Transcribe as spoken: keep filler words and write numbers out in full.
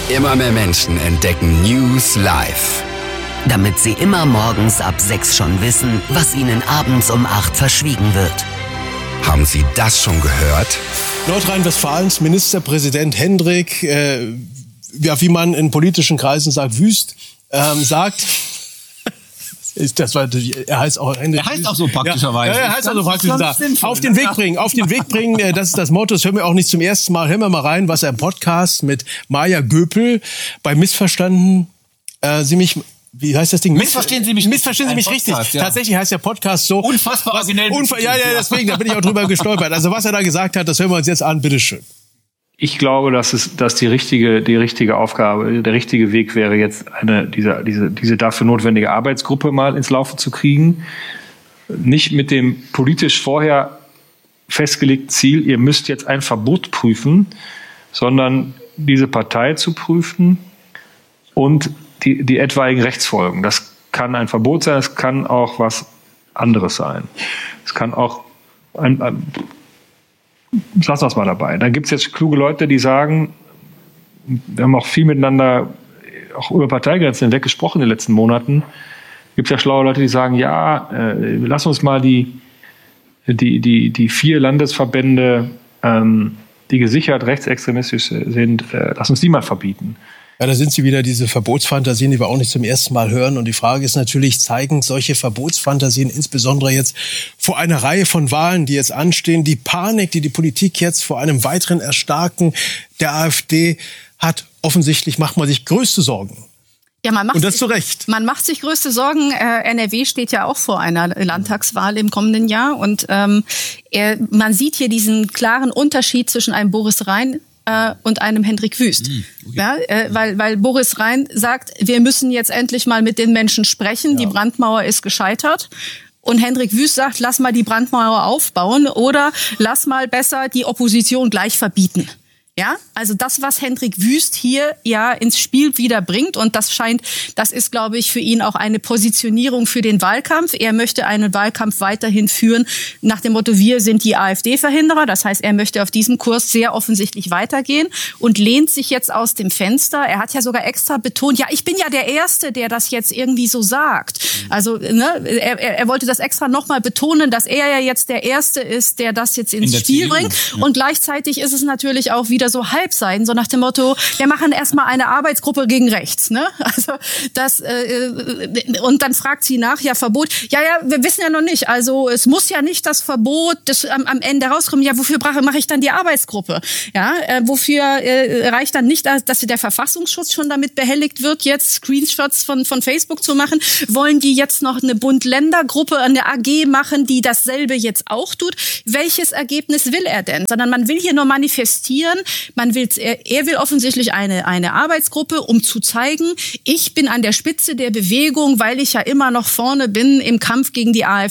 Immer mehr Menschen entdecken News live. Damit sie immer morgens ab sechs schon wissen, was ihnen abends um acht verschwiegen wird. Haben Sie das schon gehört? Nordrhein-Westfalens Ministerpräsident Hendrik, äh, ja, wie man in politischen Kreisen sagt, Wüst, ähm, sagt... Das war, er heißt auch Hendrik. Er heißt auch so praktischerweise. Ja, er heißt auch so praktischerweise. Auf den Weg bringen, auf den Weg bringen, das ist das Motto, das hören wir auch nicht zum ersten Mal. Hören wir mal rein, was er im Podcast mit Maja Göpel bei Missverstanden, äh, Sie mich, wie heißt das Ding? Missverstehen Sie mich Missverstehen Sie mich Podcast, richtig. Ja. Tatsächlich heißt der Podcast so. Unfassbar originell. Unver- ja, ja, deswegen, da bin ich auch drüber gestolpert. Also was er da gesagt hat, das hören wir uns jetzt an, bitteschön. Ich glaube, dass es, dass die richtige, die richtige Aufgabe, der richtige Weg wäre, jetzt eine, diese, diese, diese dafür notwendige Arbeitsgruppe mal ins Laufen zu kriegen. Nicht mit dem politisch vorher festgelegten Ziel, ihr müsst jetzt ein Verbot prüfen, sondern diese Partei zu prüfen und die, die etwaigen Rechtsfolgen. Das kann ein Verbot sein, es kann auch was anderes sein. Es kann auch ein, ein lassen wir es mal dabei. Dann gibt es jetzt kluge Leute, die sagen, wir haben auch viel miteinander, auch über Parteigrenzen hinweg gesprochen in den letzten Monaten. Gibt es ja schlaue Leute, die sagen, ja, äh, lass uns mal die, die, die, die vier Landesverbände, ähm, die gesichert rechtsextremistisch sind, äh, lass uns die mal verbieten. Ja, da sind sie wieder, diese Verbotsfantasien, die wir auch nicht zum ersten Mal hören. Und die Frage ist natürlich, zeigen solche Verbotsfantasien insbesondere jetzt vor einer Reihe von Wahlen, die jetzt anstehen, die Panik, die die Politik jetzt vor einem weiteren Erstarken der AfD hat, offensichtlich macht man sich größte Sorgen. Ja, man macht Und das sich, zu Recht. Man macht sich größte Sorgen. Äh, N R W steht ja auch vor einer Landtagswahl im kommenden Jahr. Und ähm, er, man sieht hier diesen klaren Unterschied zwischen einem Boris Rhein und einem Hendrik Wüst. Mm, okay. Ja, äh, weil, weil Boris Rhein sagt, wir müssen jetzt endlich mal mit den Menschen sprechen, ja. Die Brandmauer ist gescheitert. Und Hendrik Wüst sagt, lass mal die Brandmauer aufbauen oder lass mal besser die Opposition gleich verbieten. Ja, also das, was Hendrik Wüst hier ja ins Spiel wieder bringt, und das scheint, das ist, glaube ich, für ihn auch eine Positionierung für den Wahlkampf. Er möchte einen Wahlkampf weiterhin führen nach dem Motto, wir sind die AfD-Verhinderer. Das heißt, er möchte auf diesem Kurs sehr offensichtlich weitergehen und lehnt sich jetzt aus dem Fenster. Er hat ja sogar extra betont, ja, ich bin ja der Erste, der das jetzt irgendwie so sagt. Also ne, er, er wollte das extra nochmal betonen, dass er ja jetzt der Erste ist, der das jetzt ins Spiel bringt. Ja. Und gleichzeitig ist es natürlich auch wieder so Halbseiten, so nach dem Motto, wir machen erstmal eine Arbeitsgruppe gegen rechts, ne? Also das äh, und dann fragt sie nach, ja, Verbot. Ja, ja, wir wissen ja noch nicht. Also es muss ja nicht das Verbot das am, am Ende rauskommen. Ja, wofür mache ich dann die Arbeitsgruppe? Ja, äh, wofür äh, reicht dann nicht, dass, dass der Verfassungsschutz schon damit behelligt wird, jetzt Screenshots von von Facebook zu machen? Wollen die jetzt noch eine Bund-Länder-Gruppe, eine A G machen, die dasselbe jetzt auch tut? Welches Ergebnis will er denn? Sondern man will hier nur manifestieren. Man will, er, er will offensichtlich eine, eine Arbeitsgruppe, um zu zeigen, ich bin an der Spitze der Bewegung, weil ich ja immer noch vorne bin im Kampf gegen die AfD.